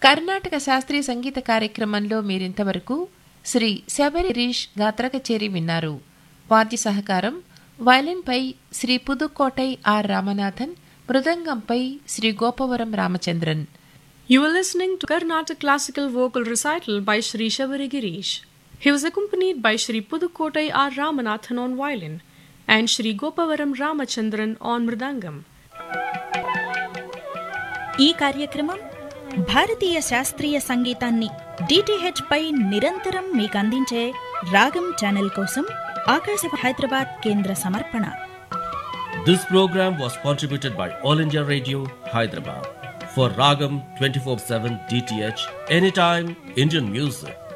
కర్ణాటక శాస్త్రీయ సంగీత కార్యక్రమంలో మీరింతవరకు శ్రీ శబరి గిరీష్ గాత్ర కచేరీ విన్నారు. వాద్య సహకారం వయలిన్పై Shri Pudukkottai are Ramanathan, మృదంగంపై Shri Gopavaram Ramachandran. You were listening to Carnatic classical vocal recital by Sri Shabari Girish. He was accompanied by Sri Pudukkottai R. Ramanathan on violin and Sri Gopavaram Ramachandran on mridangam. ఈ కార్యక్రమం భారతీయ శాస్త్రీయ సంగీతాన్ని DTH పై నిరంతరం మీకు అందించే రాగం ఛానల్ కోసం ఆకాశవాణి హైదరాబాద్ కేంద్ర సమర్పణ. This program was contributed by All India Radio, Hyderabad. For Ragam 24/7 DTH, anytime Indian music.